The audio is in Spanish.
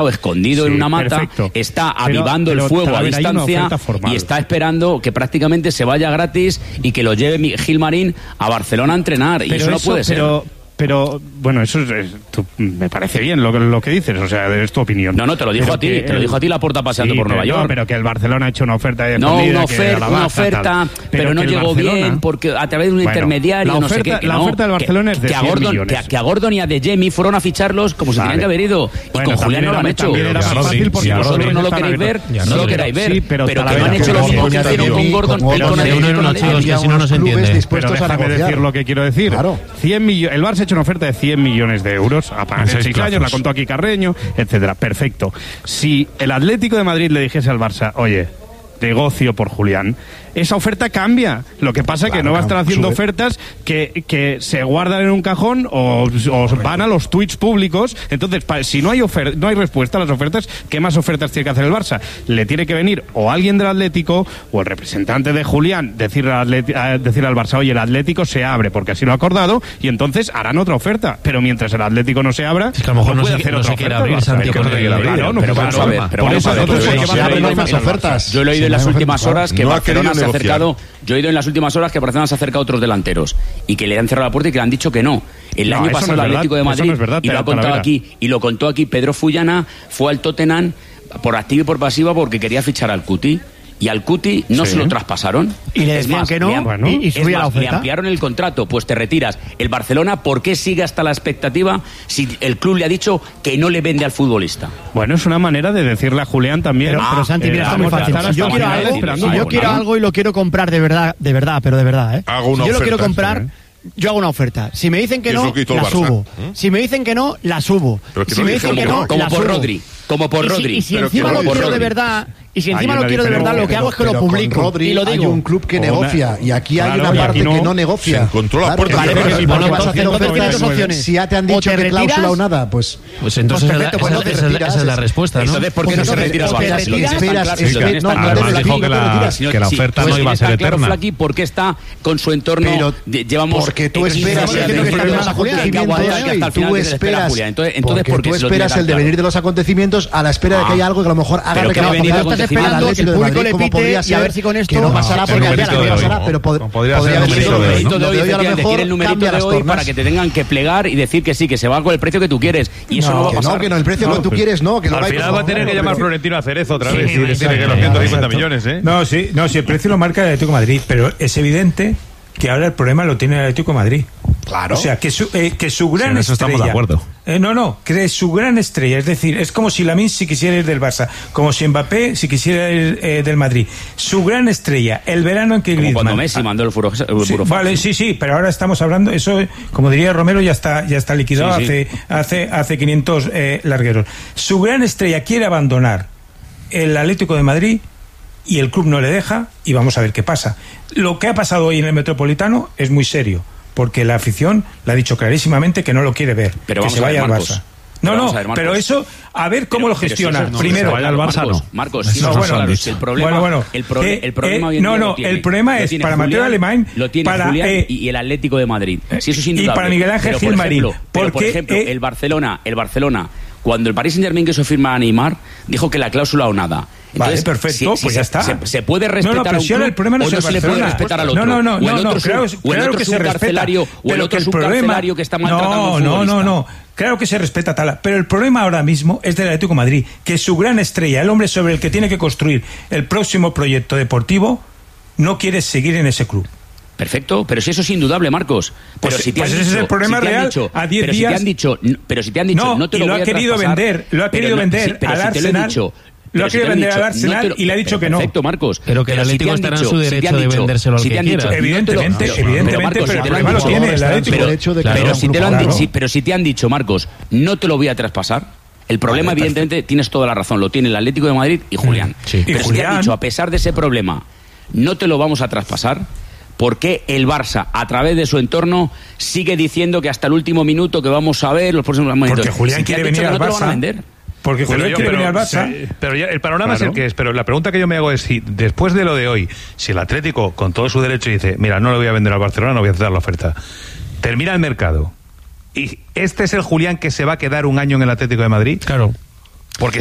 escondido en una mata, perfecto, está avivando el fuego a distancia y está esperando que prácticamente se vaya gratis y que lo lleve Gilmarín a Barcelona a entrenar. Y eso no puede ser. Pero, bueno, eso me parece bien lo que dices, o sea, es tu opinión. No, te lo dijo a ti, te lo dijo a ti Laporta paseando por Nueva York. No, pero que el Barcelona ha hecho una oferta de una oferta, pero no llegó bien porque a través de un intermediario, no sé qué. La oferta del Barcelona es de 100 millones. Que a Gordon y a De Jemi fueron a ficharlos como se tenían que haber ido. Y con Julián no lo han hecho. Si vosotros no lo queréis ver, no lo queráis ver. Pero que no han hecho lo mismo que hicieron con Gordon y con que si no nos entiende. Pero déjame decir lo que quiero decir. El Barça ha hecho una oferta de 100 millones de euros a pagar en 6 años, la contó aquí Carreño, etcétera. Perfecto. Si el Atlético de Madrid le dijese al Barça, oye, negocio por Julián, esa oferta cambia. Lo que pasa es que no va a estar haciendo ofertas que se guardan en un cajón o van a los tweets públicos. Entonces, si no hay respuesta a las ofertas, ¿qué más ofertas tiene que hacer el Barça? Le tiene que venir o alguien del Atlético o el representante de Julián decirle al Barça, oye, el Atlético se abre porque así lo ha acordado, y entonces harán otra oferta. Pero mientras el Atlético no se abra, es que a lo mejor no puede hacer otra oferta. Por eso más ofertas. Yo lo he oído en las últimas horas que Barcelona se ha acercado. Yo he oído en las últimas horas que Barcelona se ha acercado a otros delanteros y que le han cerrado la puerta y que le han dicho que no. El año pasado el Atlético de Madrid, y lo contó aquí Pedro Fullana, fue al Tottenham por activa y por pasiva porque quería fichar al Cuti. Y al Cuti no se lo traspasaron. Y le decían que no, y subía la oferta. Le ampliaron el contrato, pues te retiras. El Barcelona, ¿por qué sigue hasta la expectativa si el club le ha dicho que no le vende al futbolista? Bueno, es una manera de decirle a Julián también. Pero Santi, mira, está muy fácil. Si yo quiero algo y lo quiero comprar de verdad, pero de verdad, ¿eh? Si yo lo quiero comprar, yo hago una oferta. Si me dicen que no, la subo. Si me dicen que no, la subo. Si me dicen que no, la subo. Como por Rodri. Y si encima lo quiero de verdad... Y si encima lo quiero de verdad, lo que hago es que lo publico. Rodri, y lo digo. Hay un club que negocia y aquí hay una parte que no negocia. Se encontró la puerta. Vale, pero si vas a hacer ofertas, si ya te han dicho que cláusula o nada, pues entonces esa es la respuesta, ¿no? Entonces, ¿por qué no se retira el Barça? Además dijo que la oferta no iba a ser eterna. Flaky, ¿por qué está con su entorno? Llevamos... Porque tú esperas porque tú esperas el devenir de los acontecimientos a la espera de que haya algo que a lo mejor haga que público le pite y a ver si con esto que no pasará porque al final no pasará, pero podría ser el numerito de hoy, quiere el numerito de hoy para que te tengan que plegar y decir que sí, que se va con el precio que tú quieres, y eso no va a pasar. Que no, el precio que tú quieres no, que al final va a tener que llamar Florentino a Cerezo otra vez y decirle que los 150 millones, ¿eh? No, sí, el precio lo marca el Atlético de Madrid, pero es evidente que ahora el problema lo tiene el Atlético de Madrid. Claro. O sea, que su gran estrella... eso estamos de acuerdo. Que su gran estrella, es decir, es como si Lamine si quisiera ir del Barça, como si Mbappé si quisiera ir del Madrid. Su gran estrella, el verano en que Griezmann... Como cuando Messi mandó el Burofax. Vale, sí, pero ahora estamos hablando, eso, como diría Romero, ya está liquidado hace 500 largueros. Su gran estrella quiere abandonar el Atlético de Madrid y el club no le deja, y vamos a ver qué pasa. Lo que ha pasado hoy en el Metropolitano es muy serio, porque la afición le ha dicho clarísimamente que no lo quiere ver, pero que se vaya al Barça. Pero eso, a ver cómo lo gestiona. Primero, vaya al Barça, Marcos, el problema el problema es para Mateo Alemán, lo tiene Julián y el Atlético de Madrid. Si eso es indudable. Y para Miguel Ángel Gilmarín, por ejemplo, el Barcelona, cuando el Paris Saint-Germain quiso firmar a Neymar, dijo que la cláusula o nada. Entonces, vale, perfecto, pues ya está. Se puede respetar a un club, el problema no o no se le puede respetar al otro. No, claro que se respeta. O el otro subcarcelario que está maltratando a un futbolista. No. Claro que se respeta Tala, pero el problema ahora mismo es del Atlético de Madrid, que su gran estrella, el hombre sobre el que tiene que construir el próximo proyecto deportivo, no quiere seguir en ese club. Perfecto, pero si eso es indudable, Marcos. Pero si te han dicho, ese es el problema real. A 10 días. Pero si te han dicho, no te lo voy a traspasar. Lo ha querido vender al Arsenal. Lo ha querido vender al Arsenal y le ha dicho que no. Perfecto, Marcos. Pero que el Atlético estará en su derecho de vendérselo al que quiera. Evidentemente, pero el problema lo tiene el Atlético. Pero si te han dicho, Marcos, no te lo voy a traspasar. El problema, evidentemente, tienes toda la razón, lo tiene el Atlético de Madrid y Julián. Pero si te han dicho, a pesar de ese problema, no te lo vamos a traspasar, ¿por qué el Barça, a través de su entorno, sigue diciendo que hasta el último minuto que vamos a ver los próximos momentos? Porque Julián quiere venir al Barça. Porque Julián quiere venir al Barça. Pero ya el panorama es el que es. Pero la pregunta que yo me hago es si, después de lo de hoy, si el Atlético, con todo su derecho, dice, mira, no le voy a vender al Barcelona, no voy a aceptar la oferta, termina el mercado, y este es el Julián que se va a quedar un año en el Atlético de Madrid. Claro.